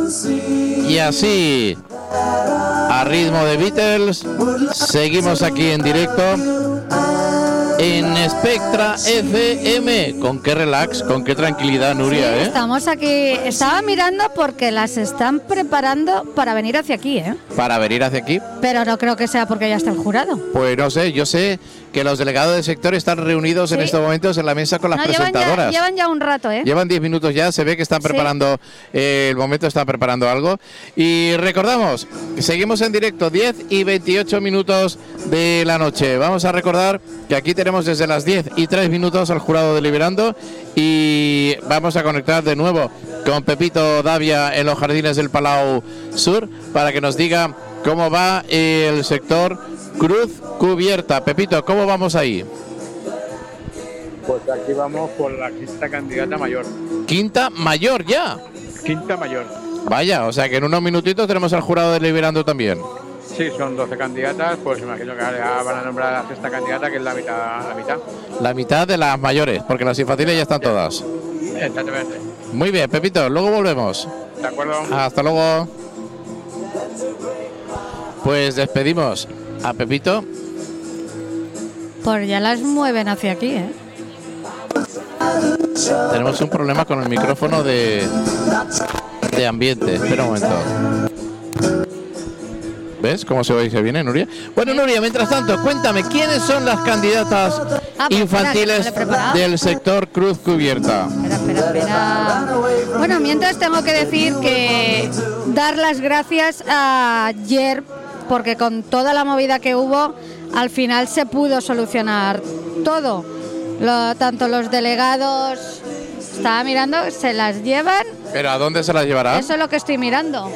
Y así, a ritmo de Beatles, seguimos aquí en directo en Spectra FM. Con qué relax, con qué tranquilidad, Nuria, sí, estamos aquí. Estaba mirando porque las están preparando para venir hacia aquí, Para venir hacia aquí. Pero no creo que sea porque ya está el jurado. Pues no sé, yo sé que los delegados del sector están reunidos en estos momentos en la mesa con las presentadoras. Llevan ya un rato, Llevan 10 minutos ya, se ve que están preparando, el momento están preparando algo. Y recordamos, seguimos en directo, 10 y 28 minutos de la noche. Vamos a recordar que aquí tenemos desde las 10 y 3 minutos al jurado deliberando y vamos a conectar de nuevo con Pepito Davia en los jardines del Palau Sur para que nos diga cómo va el sector Cruz Cubierta. Pepito, ¿cómo vamos ahí? Pues aquí vamos por la quinta candidata mayor. ¿Quinta mayor ya? Quinta mayor. Vaya, o sea que en unos minutitos tenemos al jurado deliberando también. Sí, son 12 candidatas, pues imagino que ya van a nombrar a la sexta candidata, que es la mitad. La mitad de las mayores, porque las infantiles ya están todas. Exactamente. Muy bien, Pepito, luego volvemos. De acuerdo. Hasta luego. Pues despedimos a Pepito. Pues ya las mueven hacia aquí, Tenemos un problema con el micrófono de ambiente. Espera un momento. ¿Ves cómo se viene, Nuria? Bueno, Nuria, mientras tanto, cuéntame, ¿quiénes son las candidatas infantiles del sector Cruz Cubierta? Espera. Bueno, mientras tengo que decir que dar las gracias ayer, porque con toda la movida que hubo, al final se pudo solucionar todo. Tanto los delegados, estaba mirando, se las llevan. ¿Pero a dónde se las llevará? Eso es lo que estoy mirando.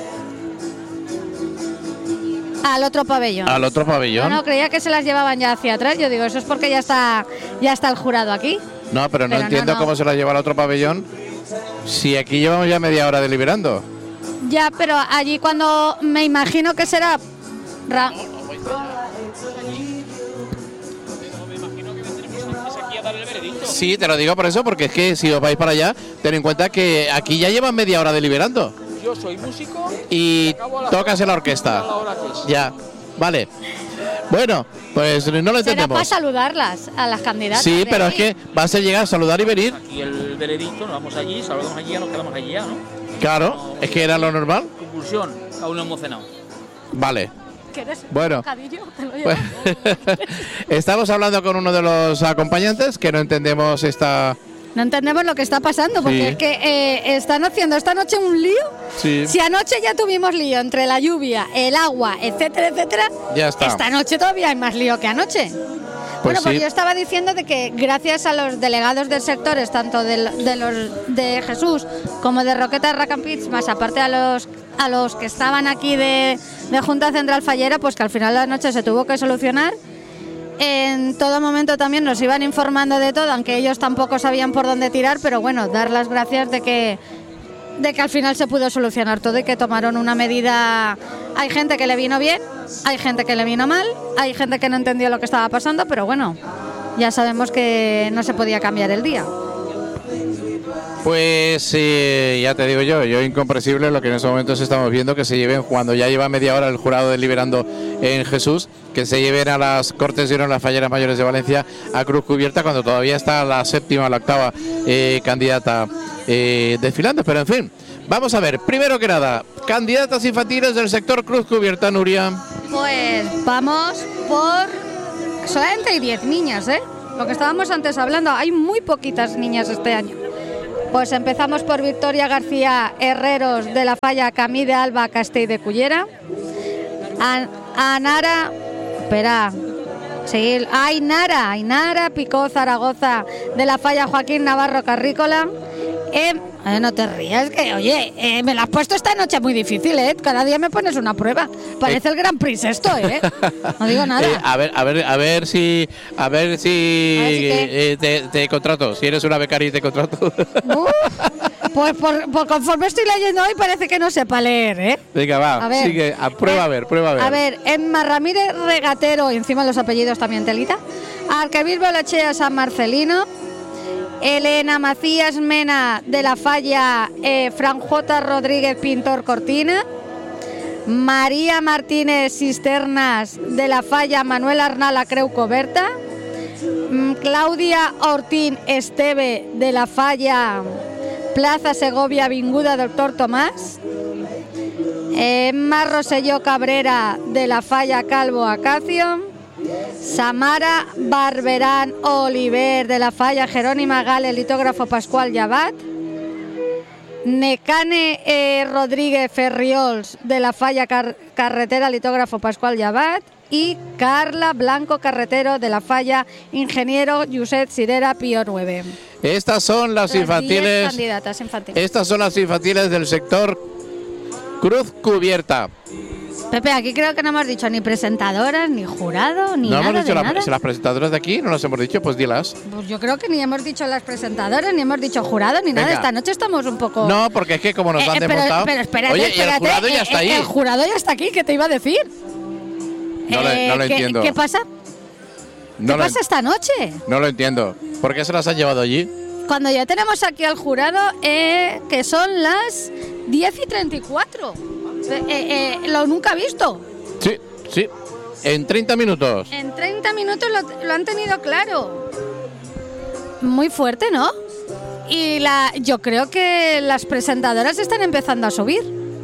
Al otro pabellón. ¿Al otro pabellón? No, creía que se las llevaban ya hacia atrás. Yo digo, eso es porque ya está el jurado aquí. No, pero no entiendo cómo se las lleva al otro pabellón si aquí llevamos ya media hora deliberando. Ya, pero allí cuando me imagino que será... Sí, te lo digo por eso, porque es que si os vais para allá, ten en cuenta que aquí ya llevan media hora deliberando. Yo soy músico y tocas en la orquesta. Ya, vale. Bueno, pues no lo entendemos. Será para saludarlas a las candidatas. Sí, pero es que va a ser llegar a saludar y venir. Aquí el veredicto, nos vamos allí, saludamos allí, nos quedamos allí ya, ¿no? Claro, no, es que era lo normal. Conclusión, aún no emocionado. Vale. Bueno, pues, estamos hablando con uno de los acompañantes que no entendemos esta... No entendemos lo que está pasando, porque es que están haciendo esta noche un lío. Sí. Si anoche ya tuvimos lío entre la lluvia, el agua, etcétera, etcétera, ya está. Esta noche todavía hay más lío que anoche. Bueno, pues yo estaba diciendo de que gracias a los delegados del sector, tanto de los de Jesús como de Roquetas Racampits, más aparte a los que estaban aquí de Junta Central Fallera, pues que al final de la noche se tuvo que solucionar. En todo momento también nos iban informando de todo, aunque ellos tampoco sabían por dónde tirar, pero bueno, dar las gracias de que al final se pudo solucionar todo y que tomaron una medida. Hay gente que le vino bien, hay gente que le vino mal, hay gente que no entendió lo que estaba pasando, pero bueno, ya sabemos que no se podía cambiar el día. Pues ya te digo yo incomprensible lo que en estos momentos estamos viendo, que se lleven, cuando ya lleva media hora el jurado deliberando en Jesús, que se lleven a las Cortes de Oro, las Falleras Mayores de Valencia, a Cruz Cubierta, cuando todavía está la séptima o la octava candidata desfilando. Pero en fin, vamos a ver, primero que nada, candidatas infantiles del sector Cruz Cubierta, Nuria. Pues vamos por... Solamente hay 10 niñas, lo que estábamos antes hablando, hay muy poquitas niñas este año. Pues empezamos por Victoria García Herreros de la Falla, Camí de Alba, Castell de Cullera. Ainara Picó Zaragoza de la Falla, Joaquín Navarro Carrícola. No te rías, que oye, me la has puesto esta noche muy difícil, cada día me pones una prueba. Parece el Gran Prix esto, no digo nada. A ver si te contrato, si eres una becaria y te contrato. Pues por conforme estoy leyendo hoy parece que no sepa leer, Venga, va, sigue, prueba a ver. A ver, Emma Ramírez Regatero, y encima los apellidos también telita. Arquebisbo Lachea San Marcelino. Elena Macías Mena de la Falla, Fran J. Rodríguez Pintor Cortina, María Martínez Cisternas de la Falla, Manuel Arnala Creu Coberta, Claudia Ortín Esteve de la Falla, Plaza Segovia Avinguda Doctor Tomás, Emma Roselló Cabrera de la Falla Calvo Acacio, Samara Barberán Oliver de la Falla Jerónima Gale Litógrafo Pascual Llavat, Necane Rodríguez Ferriols de la Falla Carretera Litógrafo Pascual Llavat y Carla Blanco Carretero de la Falla Ingeniero Josep Sirera Pío 9. Estas son las infantiles. Candidatas infantiles. Estas son las infantiles del sector Cruz Cubierta. Pepe, aquí creo que no hemos dicho ni presentadoras, ni jurado, ni no nada. No hemos dicho nada. Las presentadoras de aquí, no las hemos dicho, pues dilas. Pues yo creo que ni hemos dicho las presentadoras, ni hemos dicho jurado, ni nada. Esta noche estamos un poco... No, porque es que como nos han demostrado... Pero espérate, oye, y el jurado ya está ahí. El jurado ya está aquí, ¿qué te iba a decir? No lo entiendo. ¿Qué pasa? ¿Qué pasa esta noche? No lo entiendo. ¿Por qué se las han llevado allí? Cuando ya tenemos aquí al jurado, que son las 10:34. Lo nunca visto. Sí. En 30 minutos. En 30 minutos lo han tenido claro. Muy fuerte, ¿no? Y yo creo que las presentadoras están empezando a subir.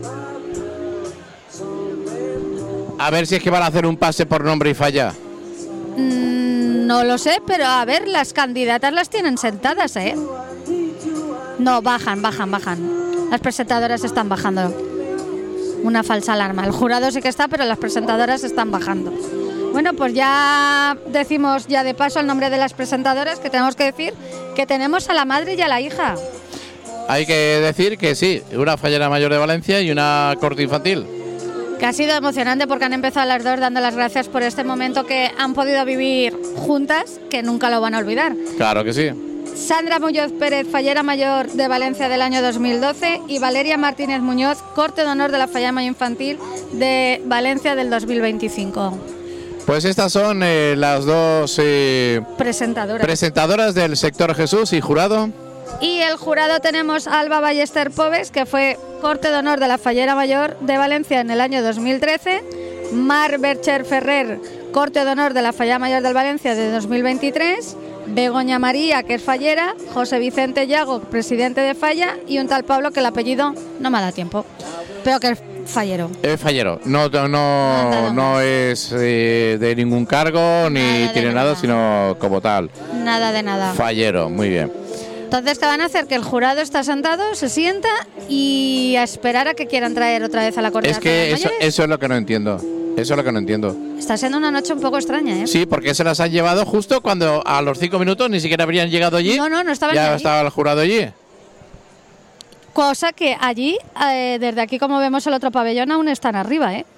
A ver si es que van a hacer un pase por nombre y falla. No lo sé, pero a ver, las candidatas las tienen sentadas, ¿eh? No, bajan. Las presentadoras están bajando. Una falsa alarma. El jurado sí que está, pero las presentadoras están bajando. Bueno, pues ya decimos ya de paso el nombre de las presentadoras, que tenemos que decir que tenemos a la madre y a la hija. Hay que decir que sí, una fallera mayor de Valencia y una corte infantil. Que ha sido emocionante porque han empezado las dos dando las gracias por este momento que han podido vivir juntas, que nunca lo van a olvidar. Claro que sí. Sandra Muñoz Pérez, fallera mayor de Valencia del año 2012, y Valeria Martínez Muñoz, corte de honor de la fallera mayor infantil de Valencia del 2025. Pues estas son las dos presentadoras del sector Jesús y jurado. Y el jurado tenemos a Alba Ballester Pobes, que fue corte de honor de la fallera mayor de Valencia en el año 2013, Mar Bercher Ferrer, corte de honor de la fallera mayor del Valencia de 2023, Begoña María, que es fallera, José Vicente Llago, presidente de Falla, y un tal Pablo que el apellido no me da tiempo, pero que es fallero. Es fallero, no es de ningún cargo ni tiene nada, sino como tal. Nada de nada. Fallero, muy bien. Entonces, ¿qué van a hacer? Que el jurado está sentado, se sienta y a esperar a que quieran traer otra vez a la coordinación. Es que eso es lo que no entiendo. Eso es lo que no entiendo. Está siendo una noche un poco extraña, ¿eh? Sí, porque se las han llevado justo cuando a los 5 minutos ni siquiera habrían llegado allí. No estaban ya allí. Estaba el jurado allí. Cosa que allí, desde aquí como vemos el otro pabellón, aún están arriba, ¿eh?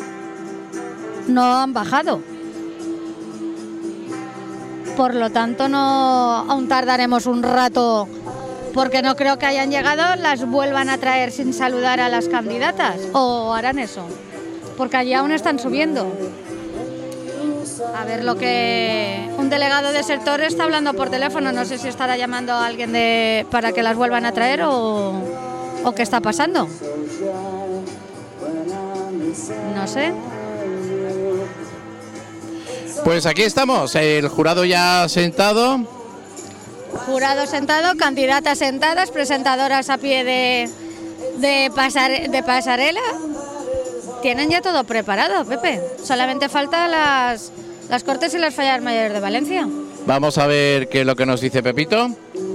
No han bajado. Por lo tanto, aún tardaremos un rato, porque no creo que hayan llegado, las vuelvan a traer sin saludar a las candidatas, o harán eso, porque allí aún están subiendo. A ver lo que... Un delegado de sector está hablando por teléfono, no sé si estará llamando a alguien para que las vuelvan a traer o qué está pasando. No sé. Pues aquí estamos, el jurado ya sentado. Jurado sentado, candidatas sentadas, presentadoras a pie de pasarela. Tienen ya todo preparado, Pepe. Solamente falta las Cortes y las Fallas Mayores de Valencia. Vamos a ver qué es lo que nos dice Pepito.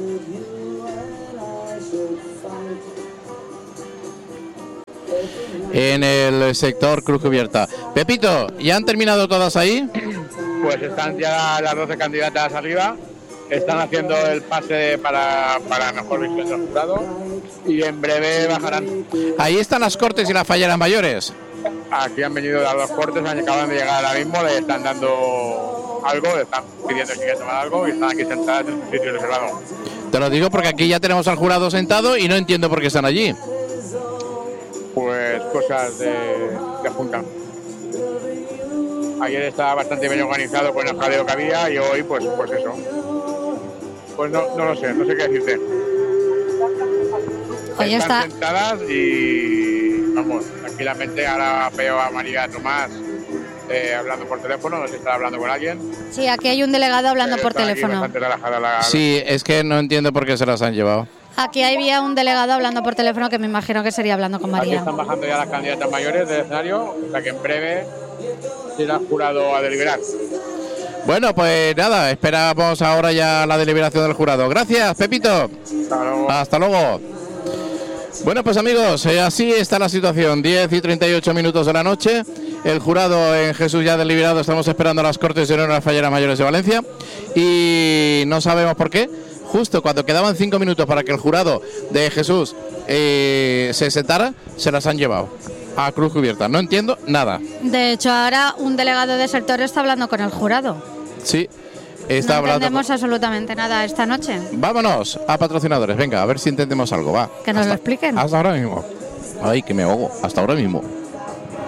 En el sector Cruz Cubierta. Pepito, ¿ya han terminado todas ahí? Pues están ya las 12 candidatas arriba, están haciendo el pase para mejor visión del jurado y en breve bajarán. Ahí están las Cortes y las Falleras Mayores. Aquí han venido las dos Cortes, acaban de llegar ahora mismo, le están dando algo, le están pidiendo que quieren tomar algo y están aquí sentadas en su sitio reservado. Te lo digo porque aquí ya tenemos al jurado sentado y no entiendo por qué están allí. Pues cosas de junta. Ayer estaba bastante bien organizado con el jaleo que había y hoy pues eso. Pues no lo sé, no sé qué decirte. Oye, Están sentadas y vamos, tranquilamente. Ahora veo a María Tomás hablando por teléfono, no sé si está hablando con alguien. Sí, aquí hay un delegado hablando por Está aquí teléfono. bastante relajada Sí, es que no entiendo por qué se las han llevado. Aquí había un delegado hablando por teléfono que me imagino que sería hablando con Aquí María. están bajando ya las candidatas mayores del escenario, o sea que en breve irá el jurado a deliberar. Bueno, pues nada, esperamos ahora ya la deliberación del jurado. Gracias, Pepito. Hasta luego. Hasta luego. Bueno, pues amigos, así está la situación. 10 y 38 minutos de la noche. El jurado en Jesús ya deliberado. Estamos esperando a las Cortes de Honor de las Falleras Mayores de Valencia. Y no sabemos por qué. Justo cuando quedaban 5 minutos para que el jurado de Jesús se sentara, se las han llevado a cruz cubierta. No entiendo nada. De hecho, ahora un delegado de sector está hablando con el jurado. Sí, está no hablando. entendemos absolutamente nada esta noche. Vámonos a patrocinadores. Venga, a ver si entendemos algo. Va. Que nos lo expliquen. Hasta ahora mismo. Ay, que me ahogo. Hasta ahora mismo.